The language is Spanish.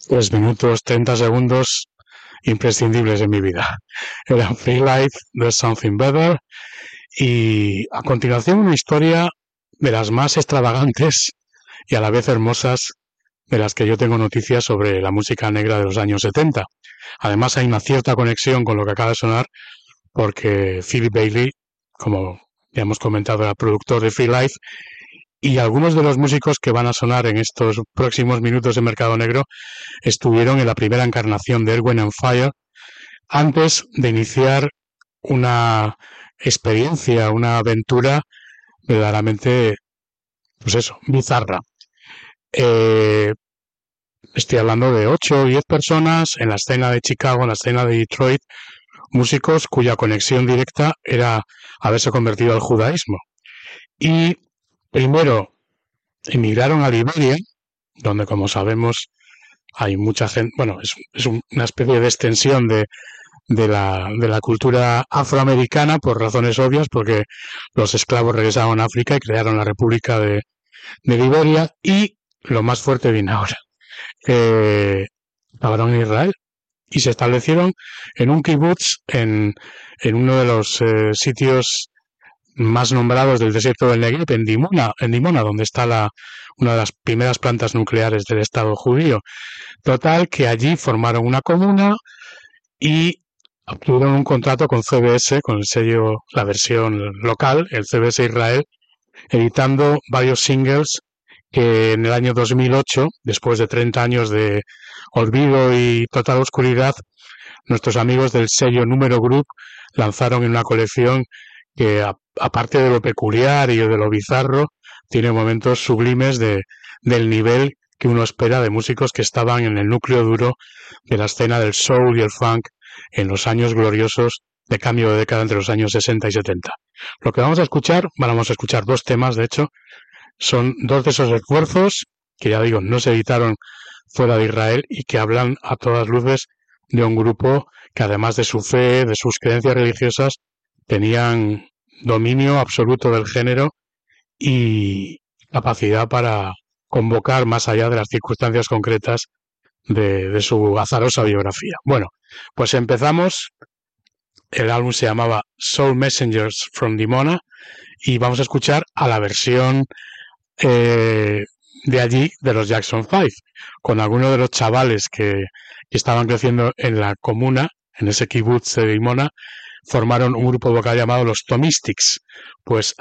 3 minutos, 30 segundos imprescindibles en mi vida. Era Free Life, There's Something Better, y a continuación una historia de las más extravagantes y a la vez hermosas de las que yo tengo noticias sobre la música negra de los años 70. Además hay una cierta conexión con lo que acaba de sonar porque Philip Bailey, como ya hemos comentado, era productor de Free Life, y algunos de los músicos que van a sonar en estos próximos minutos de Mercado Negro estuvieron en la primera encarnación de Earth, Wind and Fire antes de iniciar una experiencia, una aventura verdaderamente, pues eso, bizarra. Estoy hablando de 8 o 10 personas en la escena de Chicago, en la escena de Detroit, músicos cuya conexión directa era haberse convertido al judaísmo. Y primero emigraron a Liberia, donde, como sabemos, hay mucha gente, bueno, es una especie de extensión de la cultura afroamericana por razones obvias, porque los esclavos regresaron a África y crearon la República de Liberia, y lo más fuerte viene ahora. Acabaron en Israel y se establecieron en un kibutz en uno de los sitios más nombrados del desierto del Negev, en Dimona, donde está una de las primeras plantas nucleares del Estado judío. Total, que allí formaron una comuna y obtuvieron un contrato con CBS, con el sello, la versión local, el CBS Israel, editando varios singles que en el año 2008, después de 30 años de olvido y total oscuridad, nuestros amigos del sello Número Group lanzaron en una colección que, aparte de lo peculiar y de lo bizarro, tiene momentos sublimes del nivel que uno espera de músicos que estaban en el núcleo duro de la escena del soul y el funk en los años gloriosos de cambio de década entre los años 60 y 70. Lo que vamos a escuchar 2 temas, de hecho, son 2 de esos esfuerzos que, ya digo, no se editaron fuera de Israel y que hablan a todas luces de un grupo que, además de su fe, de sus creencias religiosas, tenían dominio absoluto del género y capacidad para convocar más allá de las circunstancias concretas de su azarosa biografía. Bueno, pues empezamos. El álbum se llamaba Soul Messengers from Dimona y vamos a escuchar a la versión de allí, de los Jackson 5, con algunos de los chavales que estaban creciendo en la comuna, en ese kibutz de Dimona, formaron un grupo vocal llamado los Tomistics. Pues